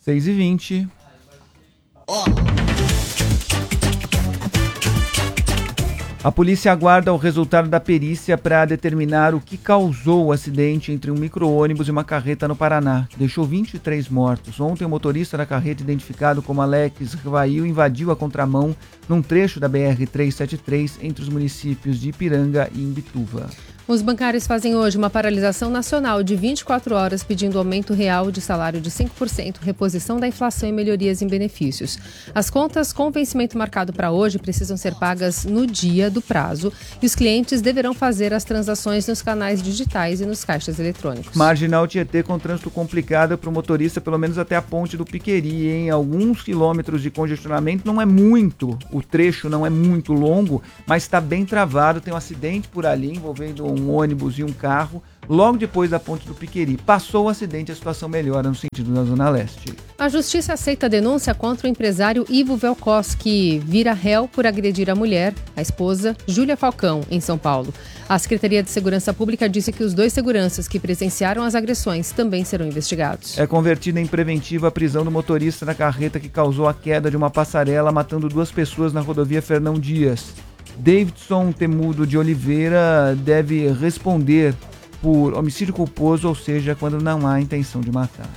6h20. A polícia aguarda o resultado da perícia para determinar o que causou o acidente entre um micro-ônibus e uma carreta no Paraná, que deixou 23 mortos. Ontem, o motorista da carreta, identificado como Alex Rivail, invadiu a contramão num trecho da BR-373 entre os municípios de Ipiranga e Imbituva. Os bancários fazem hoje uma paralisação nacional de 24 horas pedindo aumento real de salário de 5%, reposição da inflação e melhorias em benefícios. As contas com vencimento marcado para hoje precisam ser pagas no dia do prazo e os clientes deverão fazer as transações nos canais digitais e nos caixas eletrônicos. Marginal Tietê com trânsito complicado para o motorista, pelo menos até a ponte do Piqueri. Em alguns quilômetros de congestionamento, não é muito, o trecho não é muito longo, mas está bem travado. Tem um acidente por ali envolvendo um ônibus e um carro, logo depois da ponte do Piqueri. Passou o acidente, a situação melhora no sentido da Zona Leste. A justiça aceita a denúncia contra o empresário Ivo Velkos, que vira réu por agredir a mulher, a esposa, Júlia Falcão, em São Paulo. A Secretaria de Segurança Pública disse que os 2 seguranças que presenciaram as agressões também serão investigados. É convertida em preventiva a prisão do motorista da carreta que causou a queda de uma passarela, matando 2 pessoas na rodovia Fernão Dias. Davidson Temudo de Oliveira deve responder por homicídio culposo, ou seja, quando não há intenção de matar.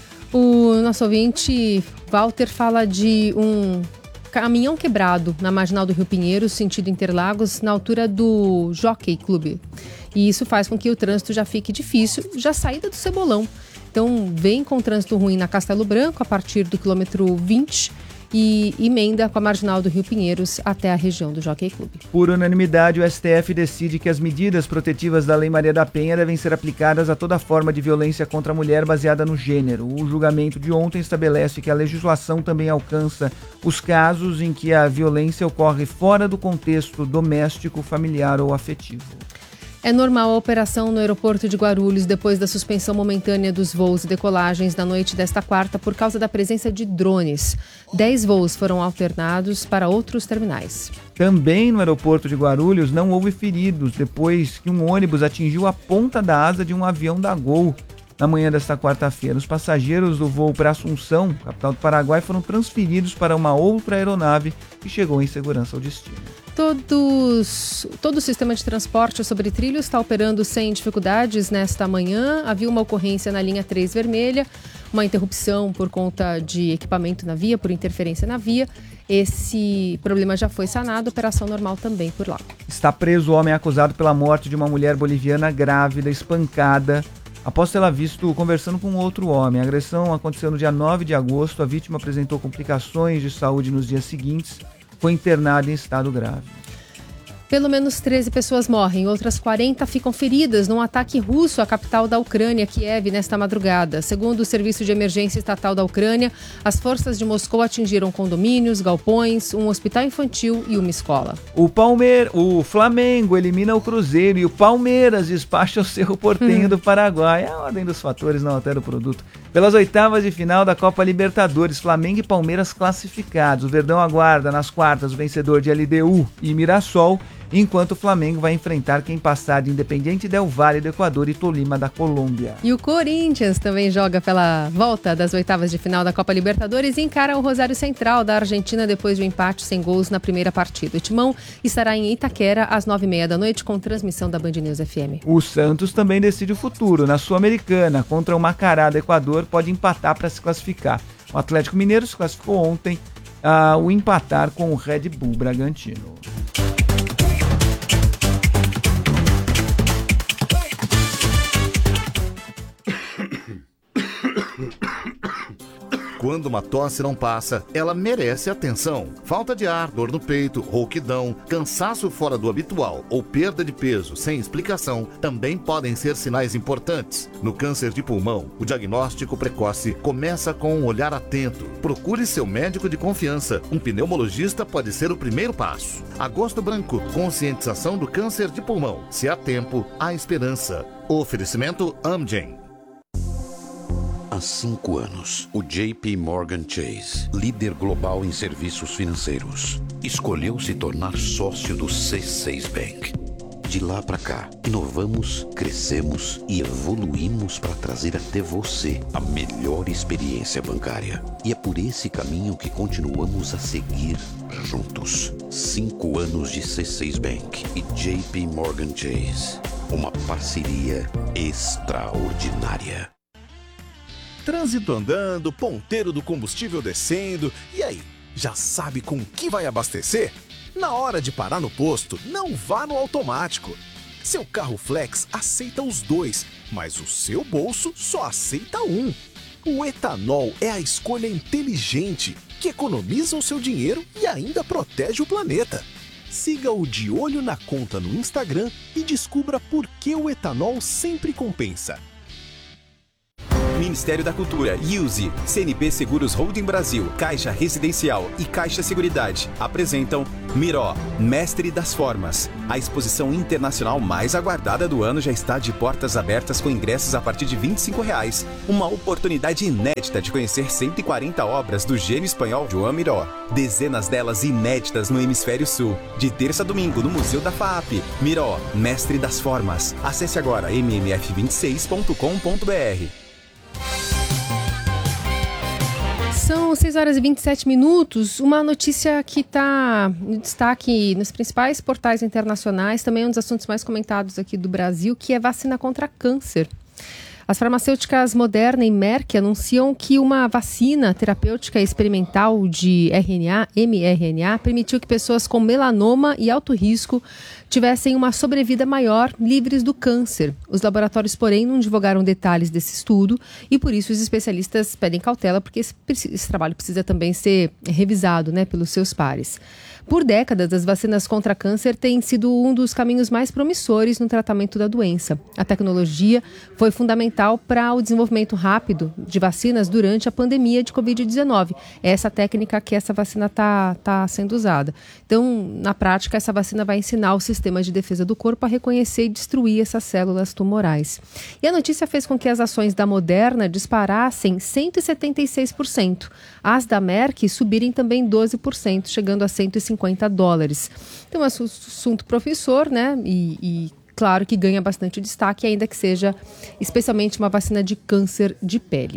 O nosso ouvinte, Walter, fala de um caminhão quebrado na marginal do Rio Pinheiros, sentido Interlagos, na altura do Jockey Club. E isso faz com que o trânsito já fique difícil, já saída do Cebolão. Então, vem com trânsito ruim na Castelo Branco, a partir do quilômetro 20, e emenda com a marginal do Rio Pinheiros até a região do Jockey Club. Por unanimidade, o STF decide que as medidas protetivas da Lei Maria da Penha devem ser aplicadas a toda forma de violência contra a mulher baseada no gênero. O julgamento de ontem estabelece que a legislação também alcança os casos em que a violência ocorre fora do contexto doméstico, familiar ou afetivo. É normal a operação no aeroporto de Guarulhos depois da suspensão momentânea dos voos e decolagens na noite desta quarta por causa da presença de drones. 10 voos foram alternados para outros terminais. Também no aeroporto de Guarulhos não houve feridos depois que um ônibus atingiu a ponta da asa de um avião da Gol na manhã desta quarta-feira. Os passageiros do voo para Assunção, capital do Paraguai, foram transferidos para uma outra aeronave que chegou em segurança ao destino. Todo o sistema de transporte sobre trilhos está operando sem dificuldades nesta manhã. Havia uma ocorrência na linha 3 vermelha, uma interrupção por conta de equipamento na via, por interferência na via. Esse problema já foi sanado, operação normal também por lá. Está preso o homem acusado pela morte de uma mulher boliviana grávida, espancada, após tê-la visto conversando com outro homem. A agressão aconteceu no dia 9 de agosto. A vítima apresentou complicações de saúde nos dias seguintes. Foi internado em estado grave. Pelo menos 13 pessoas morrem, outras 40 ficam feridas num ataque russo à capital da Ucrânia, Kiev, nesta madrugada. Segundo o Serviço de Emergência Estatal da Ucrânia, as forças de Moscou atingiram condomínios, galpões, um hospital infantil e uma escola. O Flamengo elimina o Cruzeiro e o Palmeiras despacha o Cerro Porteño do Paraguai. A ordem dos fatores não altera o produto. Pelas oitavas de final da Copa Libertadores, Flamengo e Palmeiras classificados. O Verdão aguarda nas quartas o vencedor de LDU e Mirassol, enquanto o Flamengo vai enfrentar quem passar de Independiente Del Valle do Equador e Tolima da Colômbia. E o Corinthians também joga pela volta das oitavas de final da Copa Libertadores e encara o Rosário Central da Argentina depois de um empate sem gols na primeira partida. O Timão estará em Itaquera às 9h30 da noite com transmissão da Band News FM. O Santos também decide o futuro. Na Sul-Americana, contra o Macará do Equador, pode empatar para se classificar. O Atlético Mineiro se classificou ontem ao empatar com o Red Bull Bragantino. Quando uma tosse não passa, ela merece atenção. Falta de ar, dor no peito, rouquidão, cansaço fora do habitual ou perda de peso sem explicação também podem ser sinais importantes. No câncer de pulmão, o diagnóstico precoce começa com um olhar atento. Procure seu médico de confiança. Um pneumologista pode ser o primeiro passo. Agosto Branco, conscientização do câncer de pulmão. Se há tempo, há esperança. Oferecimento Amgen. Há 5 anos, o JP Morgan Chase, líder global em serviços financeiros, escolheu se tornar sócio do C6 Bank. De lá para cá, inovamos, crescemos e evoluímos para trazer até você a melhor experiência bancária. E é por esse caminho que continuamos a seguir juntos. 5 anos de C6 Bank e JP Morgan Chase. Uma parceria extraordinária. Trânsito andando, ponteiro do combustível descendo. E aí, já sabe com que vai abastecer? Na hora de parar no posto, não vá no automático. Seu carro flex aceita os dois, mas o seu bolso só aceita um. O etanol é a escolha inteligente, que economiza o seu dinheiro e ainda protege o planeta. Siga o De Olho na Conta no Instagram e descubra por que o etanol sempre compensa. Ministério da Cultura, USE, CNP Seguros Holding Brasil, Caixa Residencial e Caixa Seguridade apresentam Miró, Mestre das Formas. A exposição internacional mais aguardada do ano já está de portas abertas com ingressos a partir de R$ 25,00. Uma oportunidade inédita de conhecer 140 obras do gênio espanhol Joan Miró. Dezenas delas inéditas no Hemisfério Sul. De terça a domingo no Museu da FAAP. Miró, Mestre das Formas. Acesse agora mmf26.com.br. São 6h27. Uma notícia que está em destaque nos principais portais internacionais, também um dos assuntos mais comentados aqui do Brasil, que é vacina contra câncer. As farmacêuticas Moderna e Merck anunciam que uma vacina terapêutica experimental de mRNA permitiu que pessoas com melanoma e alto risco tivessem uma sobrevida maior, livres do câncer. Os laboratórios, porém, não divulgaram detalhes desse estudo e, por isso, os especialistas pedem cautela, porque esse trabalho precisa também ser revisado, né, pelos seus pares. Por décadas, as vacinas contra câncer têm sido um dos caminhos mais promissores no tratamento da doença. A tecnologia foi fundamental para o desenvolvimento rápido de vacinas durante a pandemia de Covid-19. É essa técnica que essa vacina está sendo usada. Então, na prática, essa vacina vai ensinar o sistema de defesa do corpo a reconhecer e destruir essas células tumorais. E a notícia fez com que as ações da Moderna disparassem 176%. As da Merck subirem também 12%, chegando a $150. Então, é um assunto promissor, né? E claro que ganha bastante destaque, ainda que seja especialmente uma vacina de câncer de pele.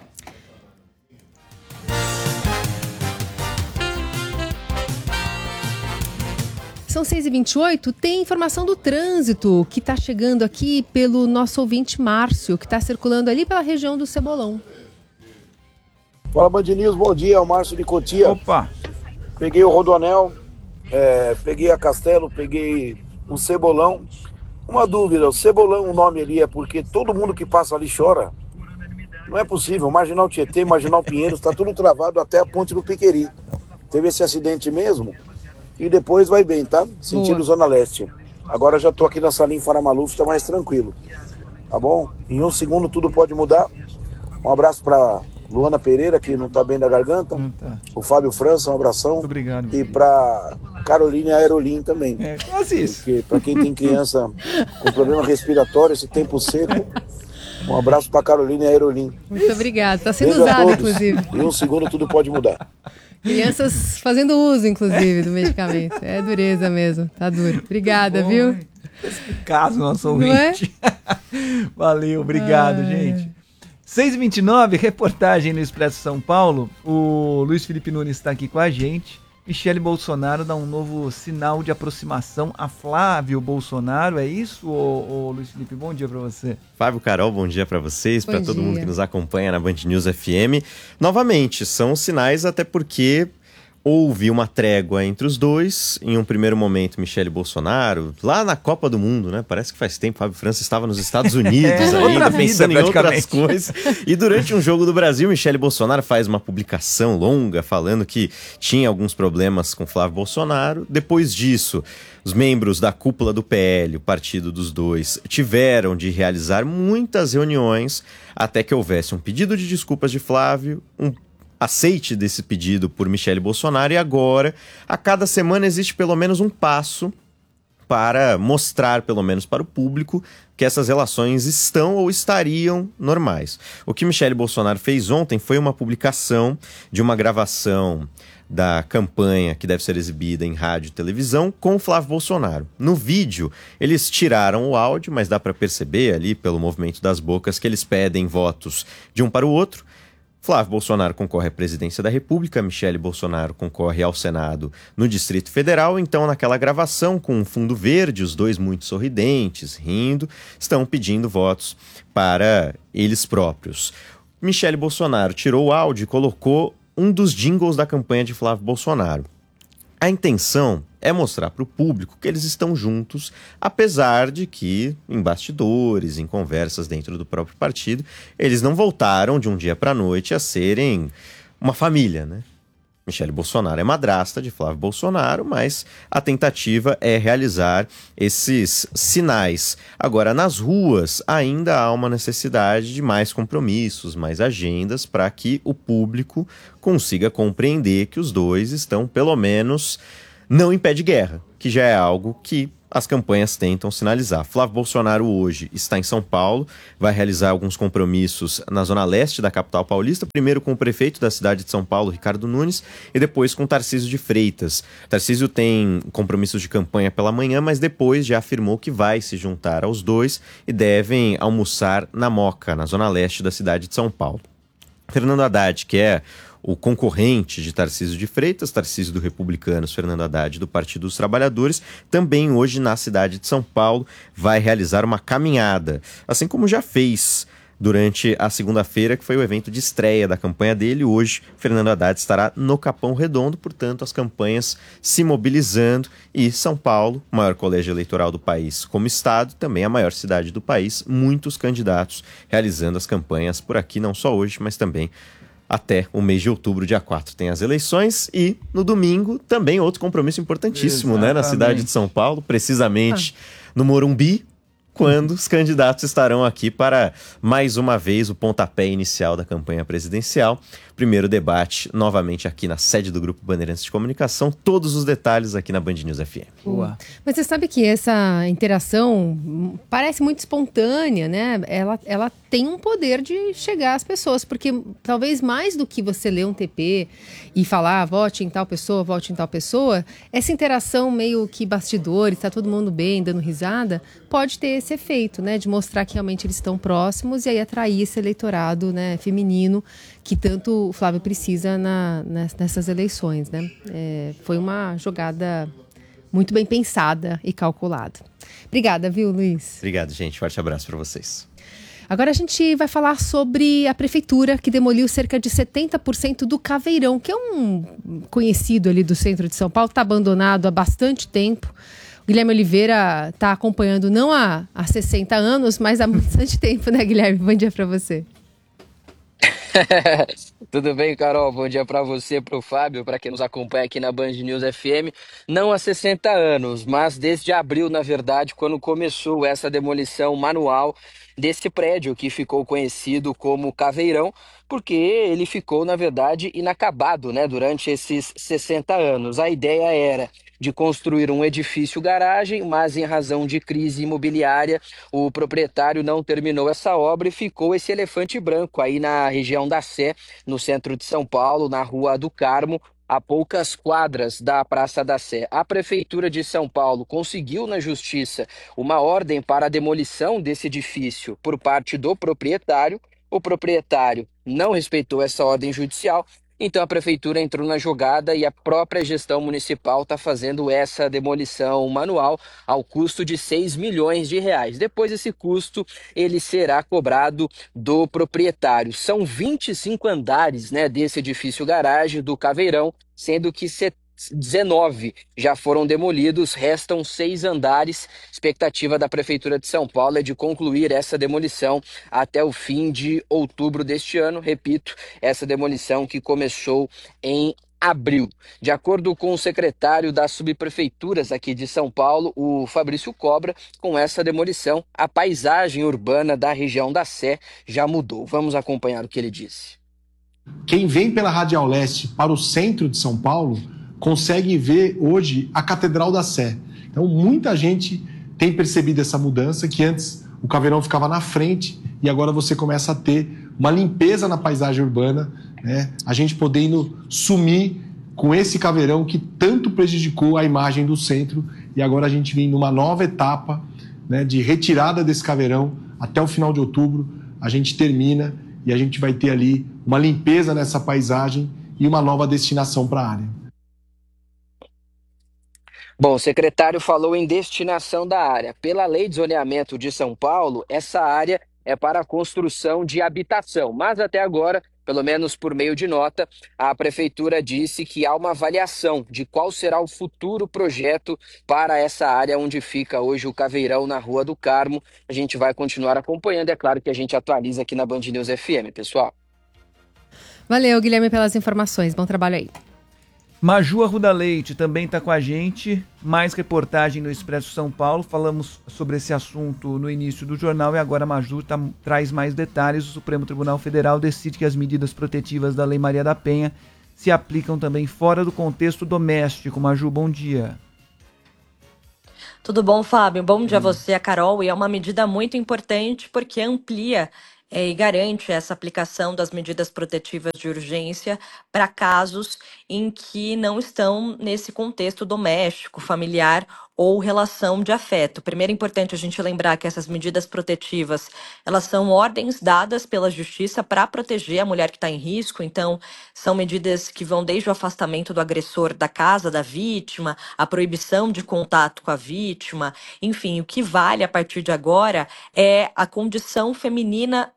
São 6h28, tem informação do trânsito que está chegando aqui pelo nosso ouvinte Márcio, que está circulando ali pela região do Cebolão. Fala, Band News, bom dia, é o Márcio de Cotia. Opa! Peguei o Rodoanel, peguei a Castelo, peguei o Cebolão. Uma dúvida, o Cebolão, o nome ali é porque todo mundo que passa ali chora? Não é possível, Marginal Tietê, Marginal Pinheiros, está tudo travado até a ponte do Piqueri. Teve esse acidente mesmo e depois vai bem, tá? Sentido Zona Leste. Agora já tô aqui na salinha Faramaluf, tá mais tranquilo, tá bom? Em um segundo tudo pode mudar. Um abraço para Luana Pereira, que não tá bem da garganta. O Fábio França, um abração. Muito obrigado. E pra Caroline Aerolim também. Quase isso. Porque pra quem tem criança com problema respiratório, esse tempo seco, um abraço pra Caroline Aerolim. Muito obrigada. Tá sendo usado, inclusive. Em um segundo tudo pode mudar. Crianças fazendo uso, inclusive, do medicamento. É dureza mesmo. Tá duro. Obrigada, viu? Esse caso, nosso ouvinte. Valeu, obrigado, gente. 6h29, reportagem no Expresso São Paulo. O Luiz Felipe Nunes está aqui com a gente. Michele Bolsonaro dá um novo sinal de aproximação a Flávio Bolsonaro. É isso, ô Luiz Felipe? Bom dia para você. Fábio, Carol, bom dia para vocês, para todo mundo que nos acompanha na Band News FM. Novamente, são sinais até porque houve uma trégua entre os dois. Em um primeiro momento, Michele Bolsonaro, lá na Copa do Mundo, né? Parece que faz tempo, Fábio França estava nos Estados Unidos ainda, pensando em outras coisas. E durante um jogo do Brasil, Michele Bolsonaro faz uma publicação longa falando que tinha alguns problemas com Flávio Bolsonaro. Depois disso, os membros da cúpula do PL, o partido dos dois, tiveram de realizar muitas reuniões até que houvesse um pedido de desculpas de Flávio, um aceite desse pedido por Michele Bolsonaro, e agora, a cada semana existe pelo menos um passo para mostrar, pelo menos para o público, que essas relações estão ou estariam normais. O que Michele Bolsonaro fez ontem foi uma publicação de uma gravação da campanha que deve ser exibida em rádio e televisão com o Flávio Bolsonaro. No vídeo, eles tiraram o áudio, mas dá para perceber ali pelo movimento das bocas que eles pedem votos de um para o outro. Flávio Bolsonaro concorre à presidência da República, Michele Bolsonaro concorre ao Senado no Distrito Federal. Então, naquela gravação com um fundo verde, os dois muito sorridentes, rindo, estão pedindo votos para eles próprios. Michele Bolsonaro tirou o áudio e colocou um dos jingles da campanha de Flávio Bolsonaro. A intenção é mostrar para o público que eles estão juntos, apesar de que, em bastidores, em conversas dentro do próprio partido, eles não voltaram de um dia para a noite a serem uma família, né? Michele Bolsonaro é madrasta de Flávio Bolsonaro, mas a tentativa é realizar esses sinais. Agora, nas ruas, ainda há uma necessidade de mais compromissos, mais agendas, para que o público consiga compreender que os dois estão, pelo menos, não em pé de guerra, que já é algo que as campanhas tentam sinalizar. Flávio Bolsonaro hoje está em São Paulo, vai realizar alguns compromissos na zona leste da capital paulista, primeiro com o prefeito da cidade de São Paulo, Ricardo Nunes, e depois com Tarcísio de Freitas. Tarcísio tem compromissos de campanha pela manhã, mas depois já afirmou que vai se juntar aos dois e devem almoçar na Moca, na zona leste da cidade de São Paulo. Fernando Haddad, que é o concorrente de Tarcísio de Freitas, Tarcísio do Republicanos, Fernando Haddad do Partido dos Trabalhadores, também hoje na cidade de São Paulo vai realizar uma caminhada, assim como já fez durante a segunda-feira, que foi o evento de estreia da campanha dele. Hoje, Fernando Haddad estará no Capão Redondo, portanto, as campanhas se mobilizando e São Paulo, o maior colégio eleitoral do país como estado, também a maior cidade do país, muitos candidatos realizando as campanhas por aqui, não só hoje, mas também até o mês de outubro, dia 4, tem as eleições e no domingo também outro compromisso importantíssimo, né, na cidade de São Paulo, precisamente no Morumbi, quando os candidatos estarão aqui para, mais uma vez, o pontapé inicial da campanha presidencial. Primeiro debate, novamente aqui na sede do Grupo Bandeirantes de Comunicação. Todos os detalhes aqui na Band News FM. Boa. Mas você sabe que essa interação parece muito espontânea, né? Ela tem um poder de chegar às pessoas, porque talvez mais do que você ler um TP e falar vote em tal pessoa, vote em tal pessoa, essa interação meio que bastidores, está todo mundo bem, dando risada, pode ter esse efeito, né? De mostrar que realmente eles estão próximos e aí atrair esse eleitorado, né, feminino que tanto o Flávio precisa nessas eleições, né? Foi uma jogada muito bem pensada e calculada. Obrigada, viu, Luiz? Obrigado, gente. Forte abraço para vocês. Agora a gente vai falar sobre a prefeitura que demoliu cerca de 70% do Caveirão, que é um conhecido ali do centro de São Paulo, está abandonado há bastante tempo. O Guilherme Oliveira está acompanhando não há 60 anos, mas há bastante tempo, né, Guilherme? Bom dia para você. Tudo bem, Carol? Bom dia para você, para o Fábio, para quem nos acompanha aqui na Band News FM. Não há 60 anos, mas desde abril, na verdade, quando começou essa demolição manual desse prédio que ficou conhecido como Caveirão, porque ele ficou, na verdade, inacabado, né, durante esses 60 anos. A ideia era de construir um edifício garagem, mas em razão de crise imobiliária, o proprietário não terminou essa obra e ficou esse elefante branco aí na região da Sé, no centro de São Paulo, na Rua do Carmo, a poucas quadras da Praça da Sé. A Prefeitura de São Paulo conseguiu na Justiça uma ordem para a demolição desse edifício por parte do proprietário. O proprietário não respeitou essa ordem judicial, então a Prefeitura entrou na jogada e a própria gestão municipal está fazendo essa demolição manual ao custo de R$6 milhões. Depois esse custo ele será cobrado do proprietário. São 25 andares, né, desse edifício garagem do Caveirão, sendo que 19 já foram demolidos, restam 6 andares. Expectativa da Prefeitura de São Paulo é de concluir essa demolição até o fim de outubro deste ano. Repito, essa demolição que começou em abril. De acordo com o secretário das subprefeituras aqui de São Paulo, o Fabrício Cobra, com essa demolição, a paisagem urbana da região da Sé já mudou. Vamos acompanhar o que ele disse. Quem vem pela Radial Leste para o centro de São Paulo consegue ver hoje a Catedral da Sé, Então, muita gente tem percebido essa mudança, que antes o caveirão ficava na frente e agora você começa a ter uma limpeza na paisagem urbana, né? A gente podendo sumir com esse caveirão que tanto prejudicou a imagem do centro, e agora a gente vem numa nova etapa, né, de retirada desse caveirão. Até o final de outubro a gente termina e a gente vai ter ali uma limpeza nessa paisagem e uma nova destinação para a área. Bom, o secretário falou em destinação da área. Pela Lei de Zoneamento de São Paulo, essa área é para a construção de habitação. Mas até agora, pelo menos por meio de nota, a prefeitura disse que há uma avaliação de qual será o futuro projeto para essa área onde fica hoje o caveirão na Rua do Carmo. A gente vai continuar acompanhando, é claro que a gente atualiza aqui na Band News FM, pessoal. Valeu, Guilherme, pelas informações. Bom trabalho aí. Maju Arruda Leite também está com a gente. Mais reportagem no Expresso São Paulo. Falamos sobre esse assunto no início do jornal e agora a Maju traz mais detalhes. O Supremo Tribunal Federal decide que as medidas protetivas da Lei Maria da Penha se aplicam também fora do contexto doméstico. Maju, bom dia. Tudo bom, Fábio? Bom dia a você, a Carol. E é uma medida muito importante porque amplia e garante essa aplicação das medidas protetivas de urgência para casos em que não estão nesse contexto doméstico, familiar ou relação de afeto. Primeiro é importante a gente lembrar que essas medidas protetivas, elas são ordens dadas pela Justiça para proteger a mulher que está em risco. Então, são medidas que vão desde o afastamento do agressor da casa da vítima, a proibição de contato com a vítima, enfim, o que vale a partir de agora é a condição feminina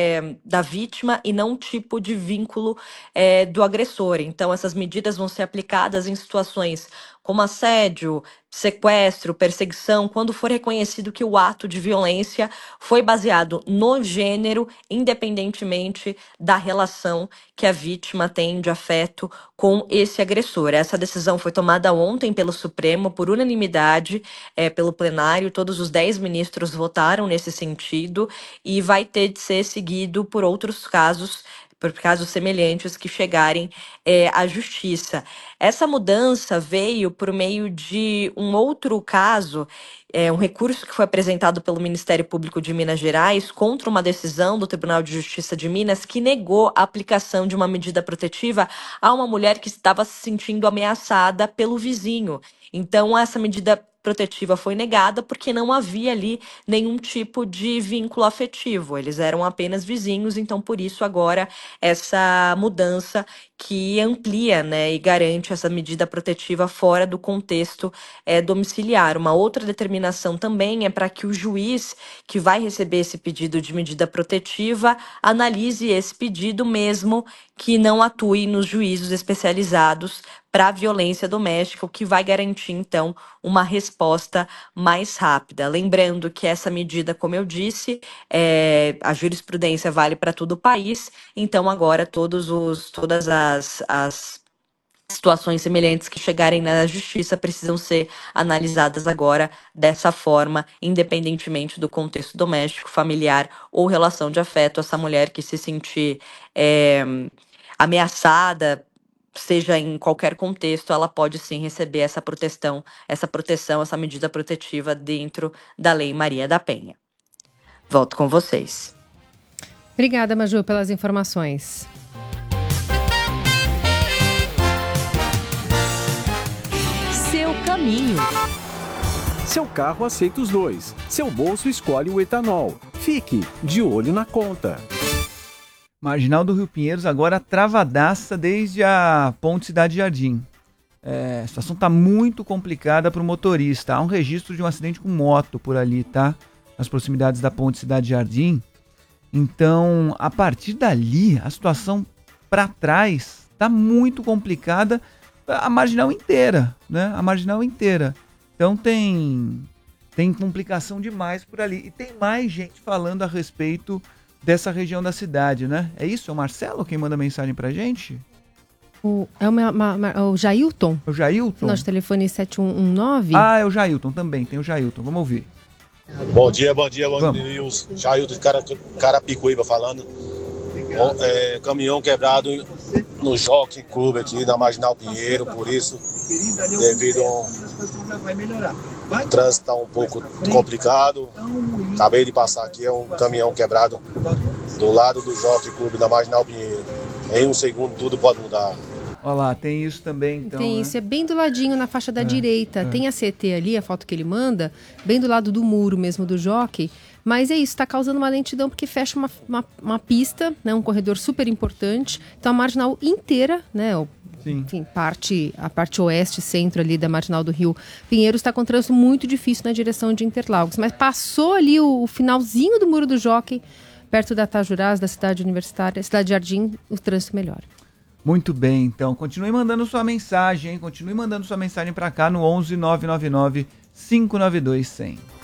da vítima e não um tipo de vínculo do agressor. Então, essas medidas vão ser aplicadas em situações como assédio, sequestro, perseguição, quando for reconhecido que o ato de violência foi baseado no gênero, independentemente da relação que a vítima tem de afeto com esse agressor. Essa decisão foi tomada ontem pelo Supremo por unanimidade, pelo plenário. Todos os 10 ministros votaram nesse sentido e vai ter de ser seguido por outros casos, por casos semelhantes que chegarem à justiça. Essa mudança veio por meio de um outro caso, um recurso que foi apresentado pelo Ministério Público de Minas Gerais contra uma decisão do Tribunal de Justiça de Minas que negou a aplicação de uma medida protetiva a uma mulher que estava se sentindo ameaçada pelo vizinho. Então, essa medida protetiva foi negada porque não havia ali nenhum tipo de vínculo afetivo. Eles eram apenas vizinhos, então por isso agora essa mudança que amplia, né, e garante essa medida protetiva fora do contexto domiciliar. Uma outra determinação também é para que o juiz que vai receber esse pedido de medida protetiva analise esse pedido mesmo que não atue nos juízos especializados para a violência doméstica, o que vai garantir, então, uma resposta mais rápida. Lembrando que essa medida, como eu disse, a jurisprudência vale para todo o país, então agora todas as situações semelhantes que chegarem na justiça precisam ser analisadas agora dessa forma, independentemente do contexto doméstico, familiar ou relação de afeto. Essa mulher que se sentir ameaçada, seja em qualquer contexto, ela pode sim receber essa proteção, essa medida protetiva dentro da Lei Maria da Penha. Volto com vocês. Obrigada, Maju, pelas informações. Seu caminho. Seu carro aceita os dois. Seu bolso escolhe o etanol. Fique de olho na conta. Marginal do Rio Pinheiros agora travadaça desde a Ponte Cidade Jardim. A situação está muito complicada para o motorista. Há um registro de um acidente com moto por ali, tá? Nas proximidades da Ponte Cidade Jardim. Então, a partir dali, a situação para trás está muito complicada. A marginal inteira, né? A marginal inteira. Então tem complicação demais por ali. E tem mais gente falando a respeito dessa região da cidade, né? É isso? É o Marcelo quem manda mensagem pra gente? O Jailton. É o Jailton? Nosso telefone 7119. Ah, é o Jailton também, tem o Jailton. Vamos ouvir. Bom dia, Band News. Jailton de Carapicuíba falando. Caminhão quebrado no Jockey Club aqui da Marginal Pinheiro, por isso, devido O trânsito está um pouco complicado. Acabei de passar aqui, é um caminhão quebrado do lado do Jockey Clube da Marginal Pinheiro. Em um segundo tudo pode mudar. Olha lá, tem isso também, então. Tem isso, é bem do ladinho, na faixa da direita. Tem a CT ali, a foto que ele manda, bem do lado do muro mesmo do Jockey. Mas é isso, está causando uma lentidão porque fecha uma pista, né, um corredor super importante. Então a marginal inteira, né, enfim, a parte oeste, centro ali da marginal do Rio Pinheiros está com um trânsito muito difícil na direção de Interlagos. Mas passou ali o finalzinho do muro do Jockey, perto da Tajurás, da cidade universitária, cidade Jardim, o trânsito melhora. Muito bem, então continue mandando sua mensagem, hein? Continue mandando sua mensagem para cá no 11 999 592 100.